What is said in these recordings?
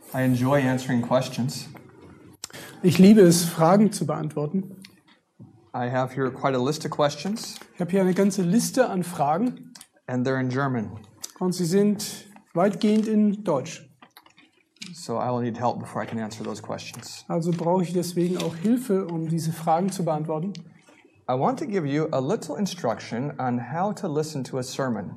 I enjoy answering questions. Ich liebe es, Fragen zu beantworten. I have here quite a list of questions, Ich habe hier eine ganze Liste an Fragen and they're in German. und sie sind weitgehend in Deutsch. So I will need help before I can answer those questions. Also brauche ich deswegen auch Hilfe, um diese Fragen zu beantworten. I want to give you a little instruction on how to listen to a sermon.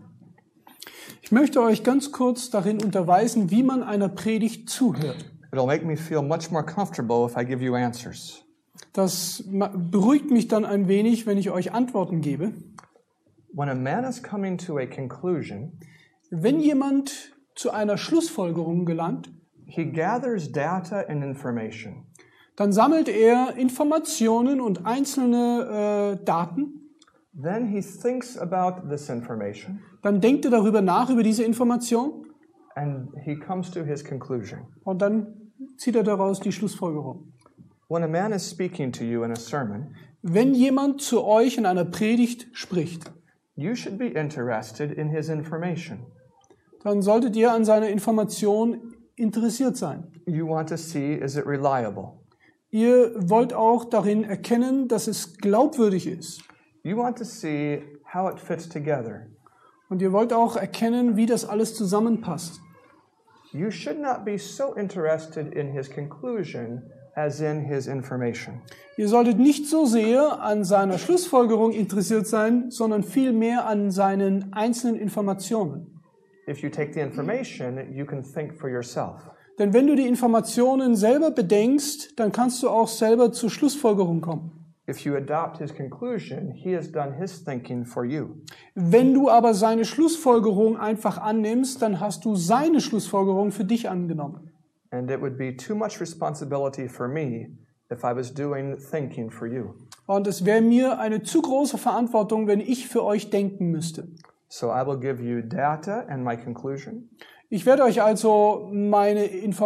Ich möchte euch ganz kurz darin unterweisen, wie man einer Predigt zuhört. It'll make me feel much more comfortable if I give you answers. Das beruhigt mich dann ein wenig, wenn ich euch Antworten gebe. When a man is coming to a conclusion, Wenn jemand zu einer Schlussfolgerung gelangt, he gathers data and information. dann sammelt er Informationen und einzelne Daten. Then he thinks about this information Dann denkt er darüber nach, über diese Information, and he comes to his conclusion. und dann zieht er daraus die Schlussfolgerung. When a man is speaking to you in a sermon, Wenn jemand zu euch in einer Predigt spricht, you should be interested in his information. dann solltet ihr an seiner Information interessiert sein. You want to see, is it reliable? Ihr wollt auch darin erkennen, dass es glaubwürdig ist. You want to see how it fits together. Und ihr wollt auch erkennen, wie das alles zusammenpasst. You should not be so interested in his conclusion as in his information. Ihr solltet nicht so sehr an seiner Schlussfolgerung interessiert sein, sondern vielmehr an seinen einzelnen Informationen. If you take the information, you can think for yourself. Denn wenn du die Informationen selber bedenkst, dann kannst du auch selber zur Schlussfolgerung kommen. If you adopt his conclusion, he has done his thinking for you. Wenn du aber seine Schlussfolgerung einfach annimmst, dann hast du seine Schlussfolgerung für dich angenommen. And it would be too much responsibility for me if I was doing thinking for you. Und es wäre mir eine zu große Verantwortung, wenn ich für euch denken müsste. So I will give you data and my conclusion. Ich werde euch also meine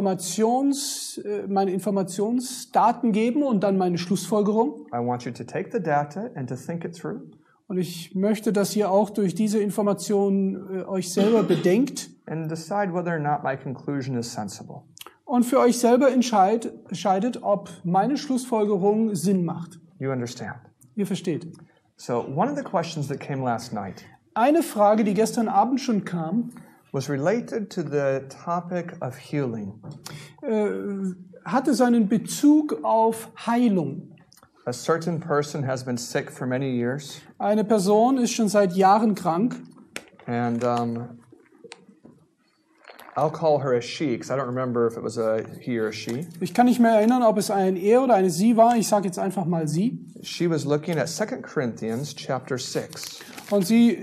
Informationsdaten geben und dann meine Schlussfolgerung. I want you to take the data and to think it through. Und ich möchte, dass ihr auch durch diese Informationen euch selber bedenkt And decide whether or not my conclusion is sensible. und für euch selber entscheidet, ob meine Schlussfolgerung Sinn macht. You understand? Ihr versteht. So one of the questions that came last night Eine Frage, die gestern Abend schon kam, was related to the topic of healing. hatte seinen Bezug auf Heilung. A certain person has been sick for many years, Eine Person ist schon seit Jahren krank. and I'll call her a she because I don't remember if it was a he or a she. Ich kann nicht mehr erinnern, ob es ein er oder eine sie war. Ich sage jetzt einfach mal sie. She was looking at 2 Corinthians chapter 6. Und sie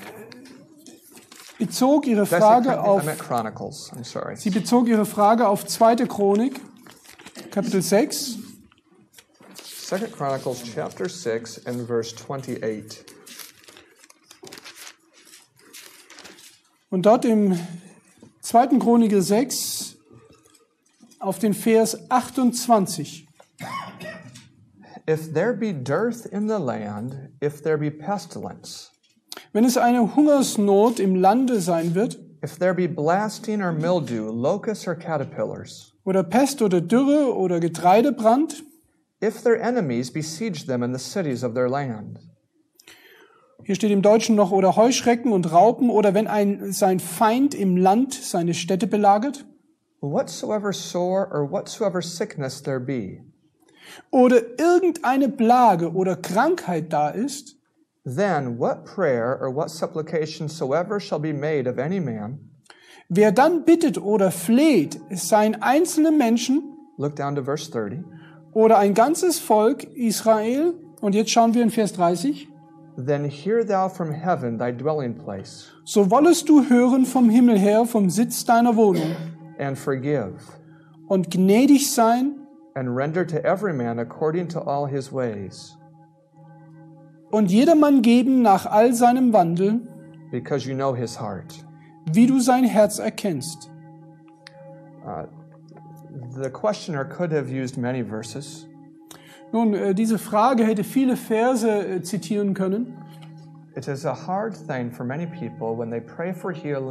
bezog ihre Did I say Frage Corinthians? I auf meant Chronicles. I'm sorry. 2. Chronik, Kapitel 6. 2 Chronicles chapter 6 and verse 28. Und dort im 2. Chronik 6 auf den Vers 28. If there be dearth in the land, if there be pestilence, Wenn es eine Hungersnot im Lande sein wird, if there be blasting or mildew, locusts or caterpillars, oder Pest oder Dürre oder Getreidebrand, if their enemies besiege them in the cities of their land, hier steht im Deutschen noch, oder Heuschrecken und Raupen, oder wenn sein Feind im Land seine Städte belagert, whatsoever sore or whatsoever sickness there be, oder irgendeine Plage oder Krankheit da ist, then what prayer or what supplication soever shall be made of any man, wer dann bittet oder fleht, es seien einzelne Menschen look down to verse 30, oder ein ganzes Volk Israel, und jetzt schauen wir in Vers 30, then hear thou from heaven thy dwelling place, so wollest du hören vom Himmel her, vom Sitz deiner Wohnung, and forgive, und gnädig sein and render to every man according to all his ways, und jedermann geben nach all seinem Wandel, because you know his heart. wie du sein Herz erkennst. The questioner could have used many verses. Nun, diese Frage hätte viele Verse zitieren können. It is a hard thing for many people when they pray for healing